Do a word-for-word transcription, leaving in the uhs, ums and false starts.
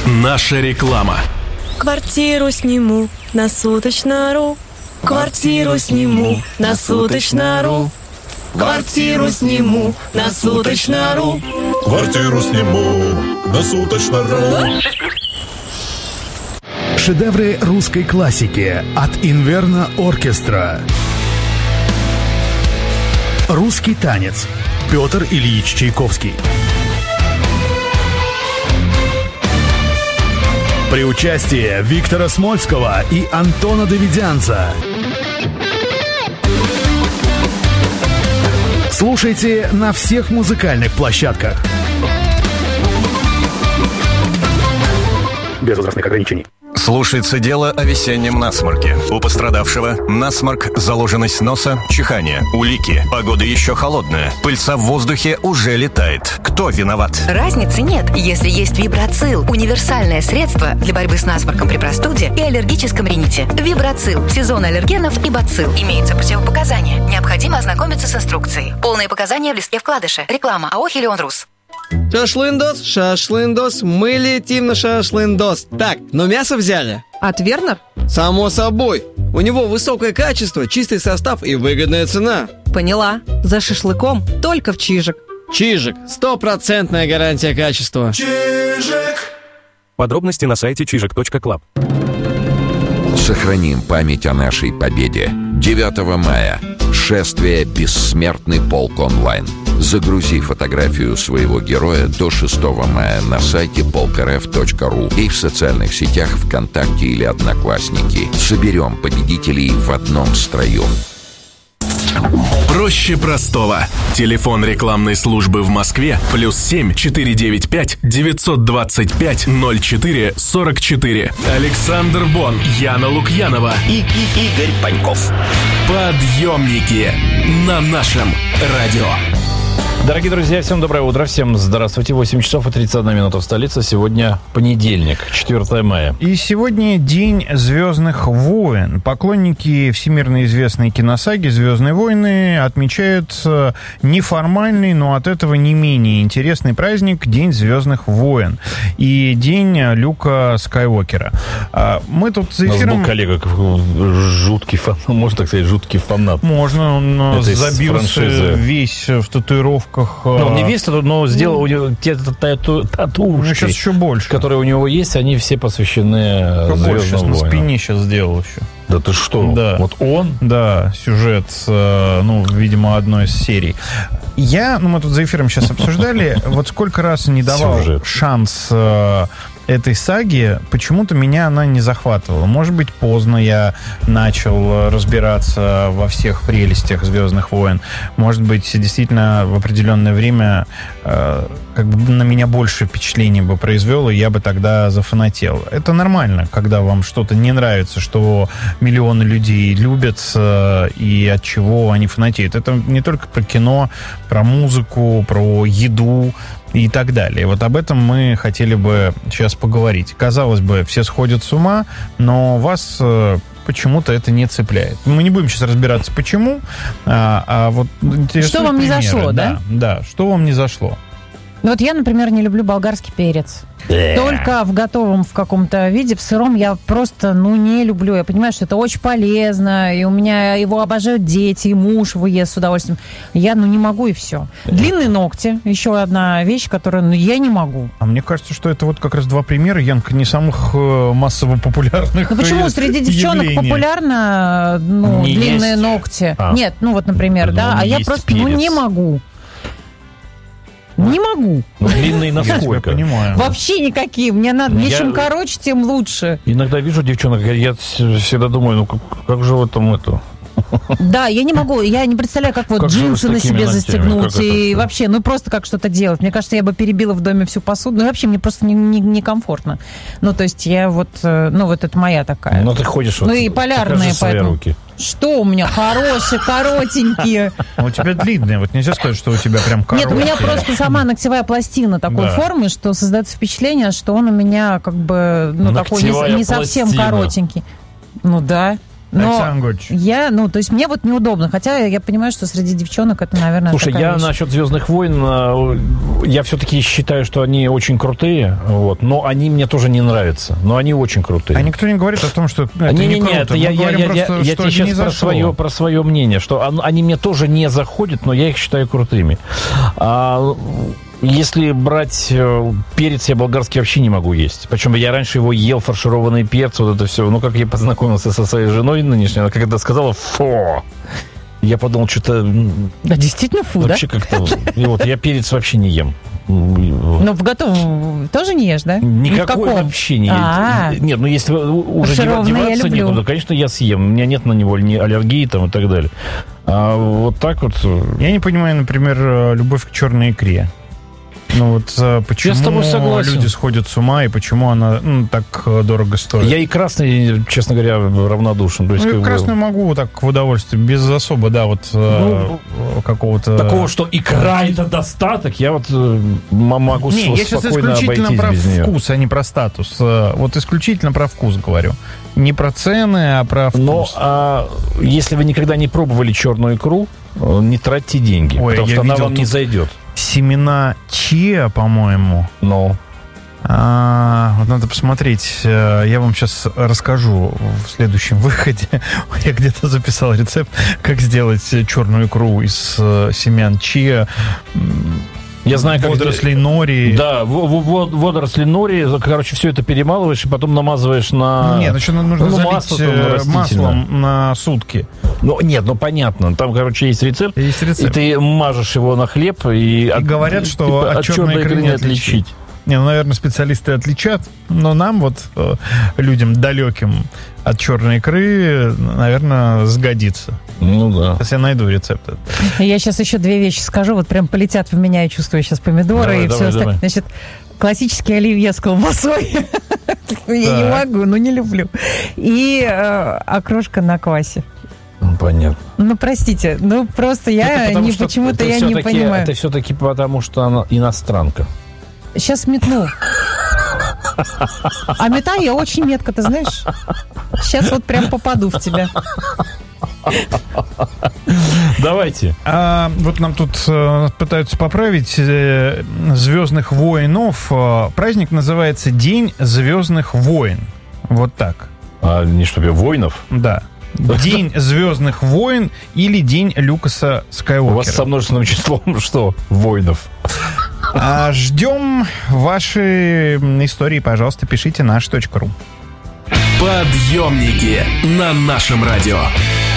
Наша реклама. Квартиру сниму на суточно.ру. Квартиру сниму на суточно.ру. Квартиру сниму на суточно.ру. Квартиру сниму на суточно.ру. Шедевры русской классики от Инверно Оркестра. Русский танец. Петр Ильич Чайковский. При участии Виктора Смольского и Антона Давидянца. Слушайте на всех музыкальных площадках. Без возрастных ограничений. Слушается дело о весеннем насморке. У пострадавшего насморк, заложенность носа, чихание, улики. Погода еще холодная. Пыльца в воздухе уже летает. Кто виноват? Разницы нет, если есть Вибрацил. Универсальное средство для борьбы с насморком при простуде и аллергическом рините. Вибрацил. Сезон аллергенов и бацилл. Имеются противопоказания. Необходимо ознакомиться с инструкцией. Полные показания в листке вкладыша. Реклама АО «Хелион-Рус». Шашлындос, шашлындос, мы летим на шашлындос. Так, ну мясо взяли? От Вернер? Само собой. У него высокое качество, чистый состав и выгодная цена. Поняла. За шашлыком только в Чижик. Чижик. Стопроцентная гарантия качества. Чижик. Подробности на сайте чижик точка клаб. Сохраним память о нашей победе. девятого мая. Шествие «Бессмертный полк онлайн». Загрузи фотографию своего героя до шестого мая на сайте полк эр эф точка ру и в социальных сетях ВКонтакте или Одноклассники. Соберем победителей в одном строю. Проще простого. Телефон рекламной службы в Москве плюс семь четыре девять пять девятьсот двадцать пять ноль четыре сорок четыре. Александр Бон, Яна Лукьянова и, и Игорь Паньков. Подъемники на нашем радио. Дорогие друзья, всем доброе утро, всем здравствуйте. восемь часов и тридцать одна минута в столице. Сегодня понедельник, четвёртое мая. И сегодня День Звездных войн. Поклонники всемирно известной киносаги «Звездные войны» отмечают неформальный, но от этого не менее интересный праздник День Звездных войн и День Люка Скайуокера. Мы тут за эфиром... У нас был коллега, жуткий фанат, можно так сказать, жуткий фанат. Можно, он это забился весь в татуировках. Ну, он не весь, но сделал ну, у него те татушки, сейчас еще больше, которые у него есть, они все посвящены Звездным войнам. На спине сейчас сделал еще. Да ты что? Да. Вот он? Да, сюжет, ну, видимо, одной из серий. Я, ну, мы тут за эфиром сейчас обсуждали, вот сколько раз не давал шанс этой саги, почему-то меня она не захватывала. Может быть, поздно я начал разбираться во всех прелестях «Звездных войн». Может быть, действительно, в определенное время э, как бы на меня больше впечатлений бы произвело, и я бы тогда зафанател. Это нормально, когда вам что-то не нравится, что миллионы людей любят, э, и от чего они фанатеют. Это не только про кино, про музыку, про еду и так далее. Вот об этом мы хотели бы сейчас поговорить. Казалось бы, все сходят с ума, но вас э, почему-то это не цепляет. Мы не будем сейчас разбираться, почему, а, а вот что вам примеры. не зашло, да? Да, да, что вам не зашло? Ну вот я, например, не люблю болгарский перец. Только в готовом в каком-то виде, в сыром я просто, ну, не люблю. Я понимаю, что это очень полезно, и у меня его обожают дети, и муж его ест с удовольствием. Я, ну, не могу, и все. Длинные ногти, еще одна вещь, которую, ну, я не могу. А мне кажется, что это вот как раз два примера, Янка, не самых э, массово популярных. Ну почему среди девчонок явлений популярно, ну, не длинные есть. Ногти? А. Нет, ну вот, например, да, а я просто, перец. ну, не могу. Не могу. Ну, длинные насколько? Вообще никакие. Мне надо, я... чем короче, тем лучше. Иногда вижу девчонок, я всегда думаю, ну как, как же в этом это... Да, я не могу, я не представляю, как вот как джинсы на себе застегнуть и это... вообще, ну просто как что-то делать. Мне кажется, я бы перебила в доме всю посуду. Ну вообще мне просто некомфортно. Не, не ну то есть я вот, ну вот это моя такая. Ну ты ходишь вот. Ну и полярные, поэтому. Руки. Что у меня хорошие, коротенькие. У тебя длинные, вот нельзя сказать, что у тебя прям короткие. Нет, у меня просто сама ногтевая пластина такой да. формы, что создается впечатление, что он у меня как бы, ну такой не, не совсем коротенький. Ну да. Но я, ну, то есть мне вот неудобно, хотя я понимаю, что среди девчонок это, наверное, Слушай, такая я вещь. насчет «Звездных войн», я все-таки считаю, что они очень крутые, вот, но они мне тоже не нравятся, но они очень крутые. А никто не говорит о том, что это не, не, не, круто. Нет, я, я, я, я, я тебе сейчас про свое, про свое мнение, что они мне тоже не заходят, но я их считаю крутыми. А если брать э, перец, я болгарский вообще не могу есть. Причем я раньше его ел, фаршированный перец, вот это все. Ну, как я познакомился со своей женой нынешней, она когда сказала «фу», я подумал, что-то... Да, действительно фу, вообще да? как-то... И вот я перец вообще не ем. Ну, в готовом тоже не ешь, да? Никакой вообще не ем. Нет, ну если уже деваться некуда, конечно, я съем. У меня нет на него ни аллергии там и так далее. А вот так вот... Я не понимаю, например, любовь к черной икре. Ну вот почему я с тобой согласен. Люди сходят с ума и почему она ну, так дорого стоит? Я и красный, честно говоря, равнодушен. То есть, ну, как красный бы... могу так в удовольствие, без особо, да, вот ну, какого-то... Такого, что икра это достаток, я вот могу не, спокойно я сейчас исключительно про вкус, а не про статус. Вот исключительно про вкус говорю. Не про цены, а про вкус. Но а, если вы никогда не пробовали черную икру, не тратьте деньги, Ой, потому что она вам не зайдет. Семена чиа, по-моему. Ну. А, вот надо посмотреть. Я вам сейчас расскажу в следующем выходе. Я где-то записал рецепт, как сделать черную икру из семян чиа. Я знаю, как водоросли нори. Да, водоросли нори. Короче, все это перемалываешь и потом намазываешь на... Нет, значит, нужно ну, залить масло, маслом на сутки. Ну, нет, ну понятно. Там, короче, есть рецепт. Есть рецепт. И ты мажешь его на хлеб. И, и от, говорят, что типа, от черной икры не отличить. отличить. Не, ну, наверное, специалисты отличат. Но нам, вот, людям далеким от черной икры, наверное, сгодится. Ну да. Сейчас я найду рецепт. Я сейчас еще две вещи скажу. Вот прям полетят в меня, я чувствую сейчас помидоры давай, и давай, все остальное. Значит, классический оливье с колбасой. Я не могу, ну не люблю. И окрошка на квасе. Понятно. Ну, простите, ну просто я не почему-то я не понимаю. Это все-таки потому, что она иностранка. Сейчас метну. А метаю я очень метко, ты знаешь? Сейчас вот прям попаду в тебя. Давайте. А, вот нам тут э, пытаются поправить э, «Звездных воинов». Праздник называется «День звездных войн». Вот так. А не чтобы воинов? Да. День Звездных войн или День Люкаса Скайуокера. У вас со множественным числом что? Воинов. А ждем ваши истории, пожалуйста, пишите наш точка ру. Подъемники на нашем радио.